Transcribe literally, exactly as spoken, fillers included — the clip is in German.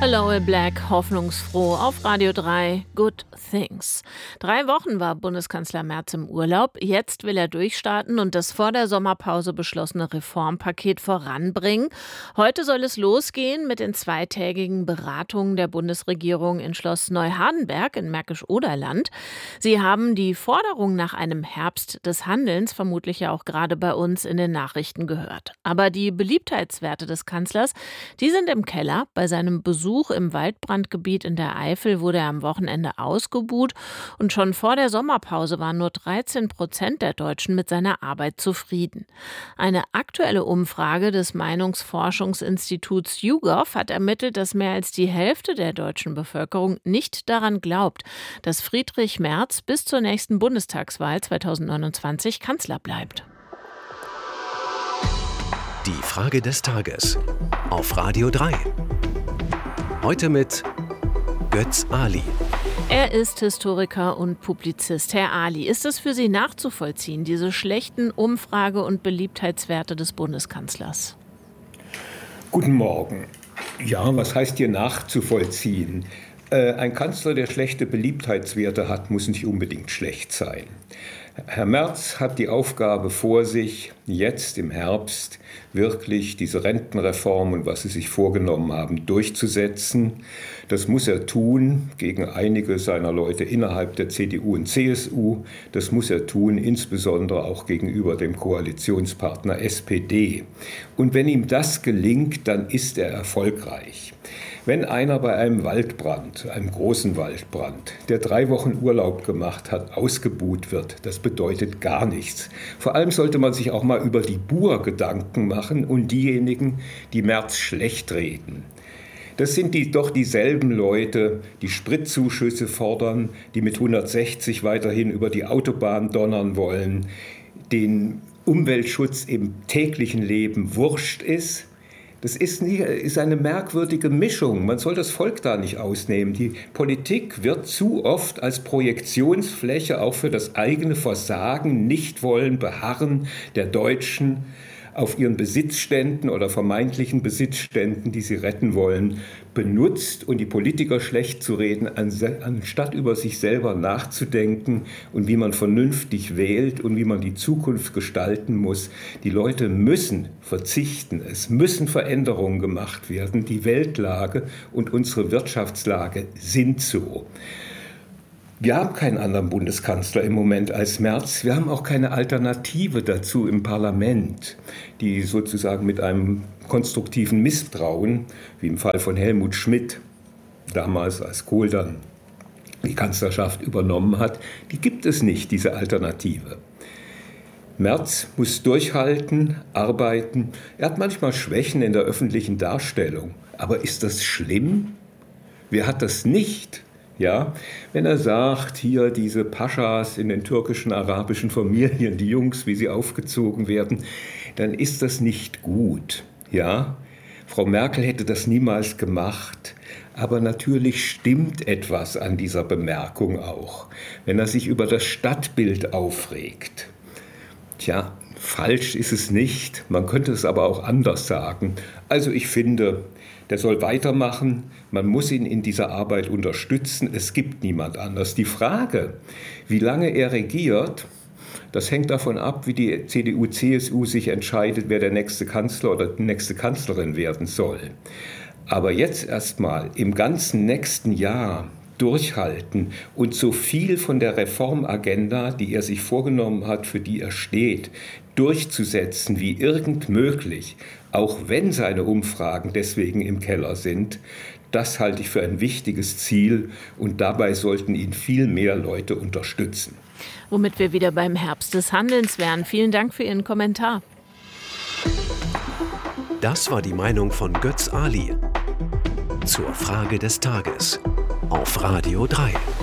Hello All Black, hoffnungsfroh auf Radio drei, Good Things. Drei Wochen war Bundeskanzler Merz im Urlaub. Jetzt will er durchstarten und das vor der Sommerpause beschlossene Reformpaket voranbringen. Heute soll es losgehen mit den zweitägigen Beratungen der Bundesregierung in Schloss Neuhardenberg in Märkisch-Oderland. Sie haben die Forderung nach einem Herbst des Handelns vermutlich ja auch gerade bei uns in den Nachrichten gehört. Aber die Beliebtheitswerte des Kanzlers, die sind im Keller. Bei seinem Besuch im Waldbrandgebiet in der Eifel wurde er am Wochenende ausgebuht und schon vor der Sommerpause waren nur dreizehn Prozent der Deutschen mit seiner Arbeit zufrieden. Eine aktuelle Umfrage des Meinungsforschungsinstituts YouGov hat ermittelt, dass mehr als die Hälfte der deutschen Bevölkerung nicht daran glaubt, dass Friedrich Merz bis zur nächsten Bundestagswahl zweitausendneunundzwanzig Kanzler bleibt. Die Frage des Tages auf Radio drei. Heute mit Götz Ali. Er ist Historiker und Publizist. Herr Ali, ist es für Sie nachzuvollziehen, diese schlechten Umfrage- und Beliebtheitswerte des Bundeskanzlers? Guten Morgen. Ja, was heißt hier nachzuvollziehen? Äh, ein Kanzler, der schlechte Beliebtheitswerte hat, muss nicht unbedingt schlecht sein. Herr Merz hat die Aufgabe vor sich, jetzt im Herbst wirklich diese Rentenreform und was Sie sich vorgenommen haben, durchzusetzen. Das muss er tun gegen einige seiner Leute innerhalb der C D U und C S U. Das muss er tun, insbesondere auch gegenüber dem Koalitionspartner S P D. Und wenn ihm das gelingt, dann ist er erfolgreich. Wenn einer bei einem Waldbrand, einem großen Waldbrand, der drei Wochen Urlaub gemacht hat, ausgebuht wird, das bedeutet gar nichts. Vor allem sollte man sich auch mal über die Buhr Gedanken machen und diejenigen, die Merz schlecht reden. Das sind die, doch dieselben Leute, die Spritzuschüsse fordern, die mit hundertsechzig weiterhin über die Autobahn donnern wollen, den Umweltschutz im täglichen Leben wurscht ist. Das ist, nie, ist eine merkwürdige Mischung. Man soll das Volk da nicht ausnehmen. Die Politik wird zu oft als Projektionsfläche auch für das eigene Versagen, Nichtwollen, Beharren der Deutschen auf ihren Besitzständen oder vermeintlichen Besitzständen, die sie retten wollen, benutzt und die Politiker schlecht zu reden, anstatt über sich selber nachzudenken und wie man vernünftig wählt und wie man die Zukunft gestalten muss. Die Leute müssen verzichten, es müssen Veränderungen gemacht werden. Die Weltlage und unsere Wirtschaftslage sind so. Wir haben keinen anderen Bundeskanzler im Moment als Merz. Wir haben auch keine Alternative dazu im Parlament, die sozusagen mit einem konstruktiven Misstrauen, wie im Fall von Helmut Schmidt, damals als Kohl dann die Kanzlerschaft übernommen hat, die gibt es nicht, diese Alternative. Merz muss durchhalten, arbeiten. Er hat manchmal Schwächen in der öffentlichen Darstellung. Aber ist das schlimm? Wer hat das nicht? Ja, wenn er sagt, hier diese Paschas in den türkischen, arabischen Familien, die Jungs, wie sie aufgezogen werden, dann ist das nicht gut. Ja, Frau Merkel hätte das niemals gemacht. Aber natürlich stimmt etwas an dieser Bemerkung auch, wenn er sich über das Stadtbild aufregt. Tja, falsch ist es nicht. Man könnte es aber auch anders sagen. Also ich finde, der soll weitermachen. Man muss ihn in dieser Arbeit unterstützen. Es gibt niemand anders. Die Frage, wie lange er regiert, das hängt davon ab, wie die C D U, C S U sich entscheidet, wer der nächste Kanzler oder die nächste Kanzlerin werden soll. Aber jetzt erstmal im ganzen nächsten Jahr durchhalten und so viel von der Reformagenda, die er sich vorgenommen hat, für die er steht, durchzusetzen wie irgend möglich, auch wenn seine Umfragen deswegen im Keller sind, das halte ich für ein wichtiges Ziel und dabei sollten ihn viel mehr Leute unterstützen. Womit wir wieder beim Herbst des Handelns wären. Vielen Dank für Ihren Kommentar. Das war die Meinung von Götz Ali zur Frage des Tages auf Radio drei.